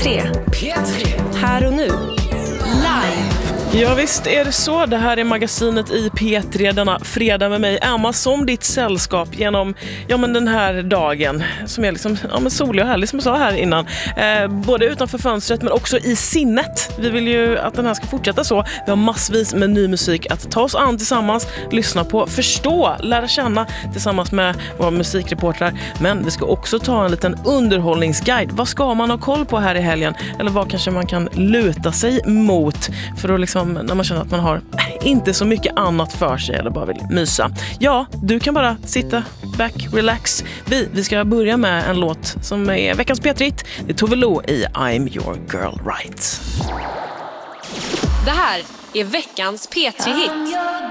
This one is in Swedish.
P3. Här och nu. Live. Ja visst är det så. Det här är magasinet i P3 denna fredag med mig, Emma, som ditt sällskap genom den här dagen som är liksom solig och härlig, som jag sa här innan. Både utanför fönstret men också i sinnet. Vi vill ju att den här ska fortsätta så. Vi har massvis med ny musik att ta oss an tillsammans, lyssna på, förstå, lära känna tillsammans med våra musikreportrar. Men vi ska också ta en liten underhållningsguide. Vad ska man ha koll på här i helgen? Eller vad kanske man kan luta sig mot för att liksom, när man känner att man har inte så mycket annat för sig eller bara vill mysa. Ja, du kan bara sitta back, relax. Vi ska börja med en låt som är veckans P3-hit. Det är Tove Lo i I'm Your Girl Right. Det här är veckans P3-hit.